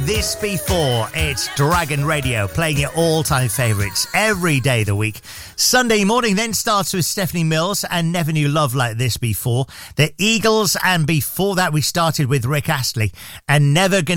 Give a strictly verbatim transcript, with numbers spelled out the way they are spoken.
This Before. It's Dragon Radio, playing your all-time favourites every day of the week. Sunday morning then starts with Stephanie Mills and Never Knew Love Like This Before. The Eagles, and before that we started with Rick Astley and Never Gonna